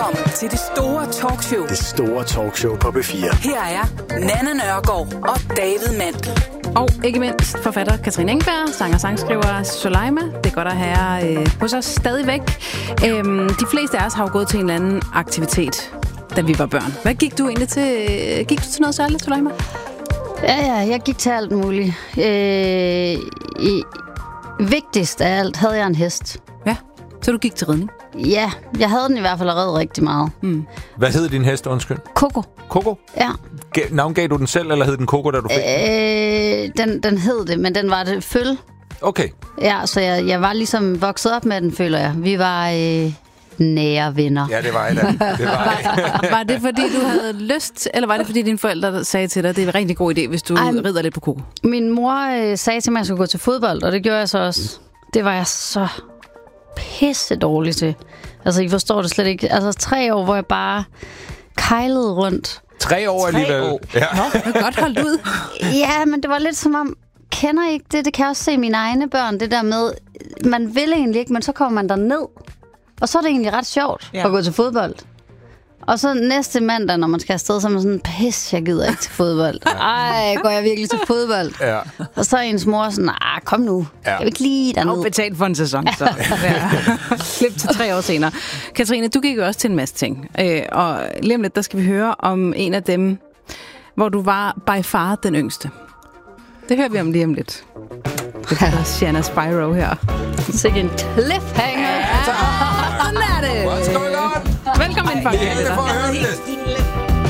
Velkommen til det store talkshow. Det store talkshow på B4. Her er Nanna Nørgaard og David Mandel. Og ikke mindst forfatter Katrine Engberg, sanger og sangskriver Soleima. Det er godt at have hos os stadigvæk. De fleste af os har jo gået til en eller anden aktivitet, da vi var børn. Hvad gik du egentlig til? Gik du til noget særligt, Soleima? Ja, jeg gik til alt muligt. Vigtigst af alt havde jeg en hest. Ja, så du gik til ridning? Ja, jeg havde den i hvert fald allerede rigtig meget. Mm. Hvad hed din hest, undskyld? Coco. Coco? Ja. Navngav du den selv, eller hed den Coco, da du fik den? Den hed det, men den var det føl. Okay. Ja, så jeg var ligesom vokset op med den, føler jeg. Vi var nære venner. Ja, det var jeg da. Det var jeg. Var det fordi, du havde lyst, eller var det fordi, dine forældre sagde til dig, at det er en rigtig god idé, hvis du rider lidt på Coco? Min mor sagde til mig, at jeg skulle gå til fodbold, og det gjorde jeg så også. Det var jeg så pisse dårlig til. Altså, I forstår det slet ikke. Altså, 3 år, hvor jeg bare kejlede rundt. 3 år alligevel. Ja. Nå, det er godt holdt ud. Ja, men det var lidt som om, kender I ikke det? Det kan jeg også se mine egne børn, det der med, man vil egentlig ikke, men så kommer man derned. Og så er det egentlig ret sjovt at gå til fodbold. Og så næste mandag, når man skal afsted, så er man sådan, pis, jeg gider ikke til fodbold. Ej, går jeg virkelig til fodbold? Ja. Og så er ens mor sådan, kom nu, jeg vil ikke lige derned. Og betalt for en sæson, så. Ja. Klip til 3 år senere. Katrine, du gik jo også til en masse ting. Og lige om lidt, der skal vi høre om en af dem, hvor du var by far den yngste. Det hører vi om lige om lidt. Det er Shanna Spyro her. Sikke en cliffhanger. Sådan er det. What's going on? Velkommen ind, Det er for at høre det.